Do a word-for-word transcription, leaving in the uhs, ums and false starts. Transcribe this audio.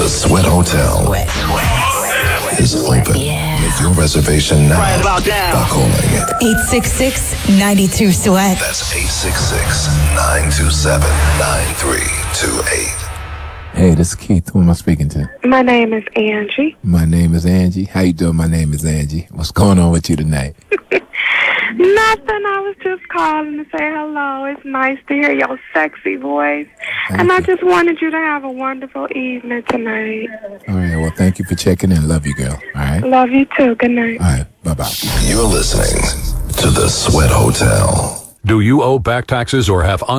The Sweat Hotel Sweat. is open. Yeah. Make your reservation now Right about now. by calling eight six six, nine two, sweat. That's eight six six, nine two seven, nine three two eight. Hey, this is Keith. Who am I speaking to? My name is Angie. My name is Angie. How you doing? My name is Angie. What's going on with you tonight? Nothing. I was just calling to say hello. It's nice to hear your sexy voice. Thank and I you. just wanted you to have a wonderful evening tonight. All right. Well, thank you for checking in. Love you, girl. All right. Love you too. Good night. All right. Bye-bye. You're listening to The Sweat Hotel. Do you owe back taxes or have